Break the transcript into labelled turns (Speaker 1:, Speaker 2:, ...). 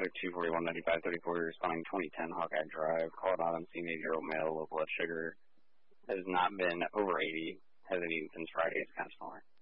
Speaker 1: Weather 241-9534, responding 2010 Hawkeye Drive. Called on, seen 8-year-old male, low blood sugar. Has not been over 80. Hasn't eaten since Friday. It's kind of smaller.